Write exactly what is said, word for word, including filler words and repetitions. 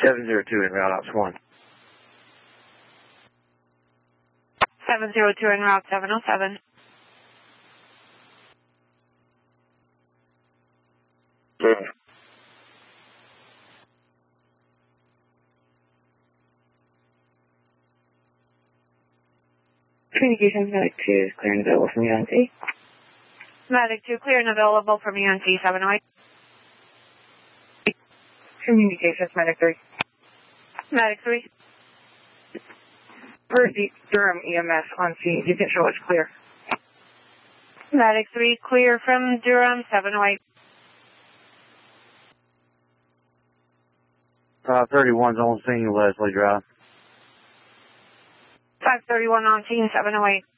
seven zero two in route ops one. seven zero two in route seven oh seven. Yeah. Communications Medic two is clear and available from U N C. Medic two clear and available from U N C seven oh eight. Communications Medic three. Medic three. Per Deep Durham E M S on scene. You can show it's clear. Medic three clear from Durham seven oh eight. five thirty-one's on scene, Leslie Drive. five thirty-one on scene seven oh eight.